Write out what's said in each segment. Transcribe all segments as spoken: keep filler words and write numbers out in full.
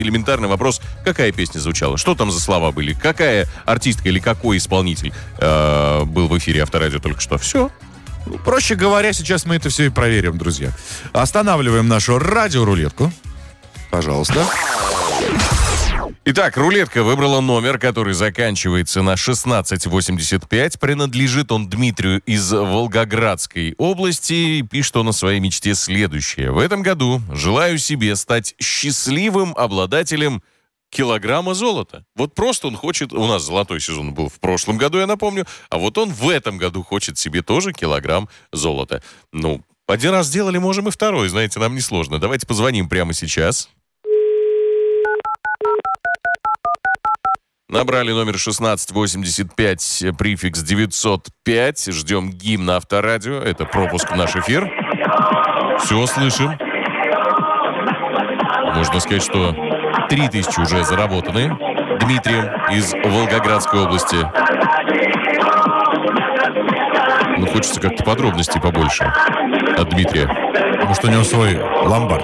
элементарный вопрос, какая песня звучала, что там за слова были, какая артистка или какой исполнитель э, был в эфире Авторадио только что. Все. Проще говоря, сейчас мы это все и проверим, друзья. Останавливаем нашу радиорулетку. Пожалуйста. Итак, рулетка выбрала номер, который заканчивается на шестнадцать восемьдесят пять. Принадлежит он Дмитрию из Волгоградской области. И пишет он о своей мечте следующее. В этом году желаю себе стать счастливым обладателем килограмма золота. Вот просто он хочет... У нас золотой сезон был в прошлом году, я напомню. А вот он в этом году хочет себе тоже килограмм золота. Ну, один раз сделали, можем и второй. Знаете, нам несложно. Давайте позвоним прямо сейчас. Набрали номер шестнадцать восемьдесят пять, префикс девятьсот пять. Ждем гимн Авторадио. Это пропуск в наш эфир. Все, слышим. Можно сказать, что три тысячи уже заработаны Дмитрием из Волгоградской области. Ну, хочется как-то подробностей побольше от Дмитрия. Может, у него свой ломбард.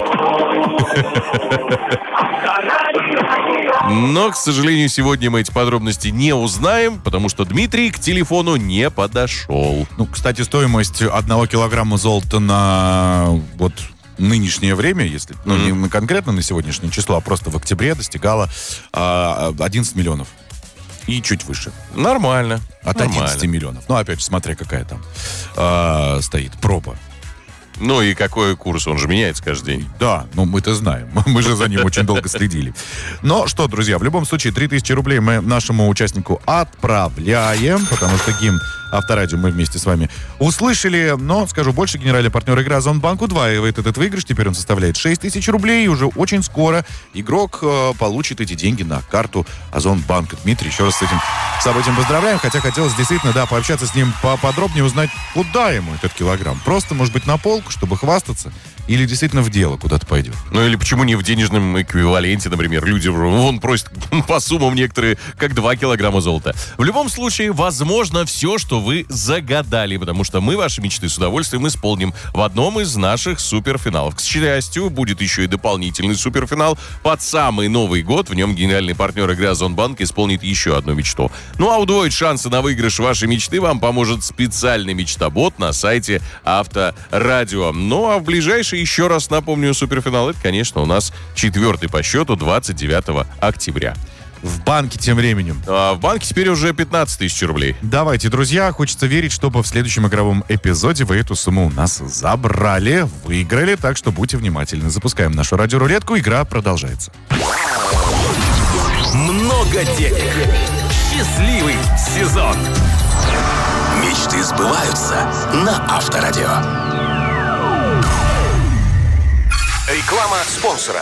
Но, к сожалению, сегодня мы эти подробности не узнаем, потому что Дмитрий к телефону не подошел. Ну, кстати, стоимость одного килограмма золота на вот нынешнее время, если, ну, mm-hmm. не конкретно на сегодняшнее число, а просто в октябре достигала а, одиннадцать миллионов. И чуть выше. Нормально. От Нормально. одиннадцати миллионов. Ну, опять же, смотря какая там а, стоит проба. Ну и какой курс? Он же меняется каждый день. Да, ну мы-то знаем. Мы же за ним очень долго следили. Но что, друзья, в любом случае, три тысячи рублей мы нашему участнику отправляем, потому что гимн Авторадио мы вместе с вами услышали. Но, скажу больше, генеральный партнер игры Озонбанк удваивает этот выигрыш. Теперь он составляет шесть тысяч рублей. И уже очень скоро игрок э, получит эти деньги на карту Озонбанка. Дмитрий, еще раз с этим событием поздравляем. Хотя хотелось действительно, да, пообщаться с ним поподробнее, узнать, куда ему этот килограмм. Просто, может быть, на полку, чтобы хвастаться, или действительно в дело куда-то пойдет. Ну или почему не в денежном эквиваленте, например. Люди вон просят по суммам некоторые, как два килограмма золота. В любом случае, возможно, все, что вы загадали, потому что мы ваши мечты с удовольствием исполним в одном из наших суперфиналов. К счастью, будет еще и дополнительный суперфинал под самый Новый год. В нем генеральный партнер игры Озонбанк исполнит еще одну мечту. Ну а удвоить шансы на выигрыш вашей мечты вам поможет специальный мечтобот на сайте Авторадио. Ну а в ближайший, еще раз напомню, суперфинал, это, конечно, у нас четвертый по счету двадцать девятого октября. В банке тем временем. А в банке теперь уже пятнадцать тысяч рублей. Давайте, друзья, хочется верить, чтобы в следующем игровом эпизоде вы эту сумму у нас забрали, выиграли, так что будьте внимательны. Запускаем нашу радиорулетку, игра продолжается. Много денег. Счастливый сезон. Мечты сбываются на Авторадио. Реклама спонсора.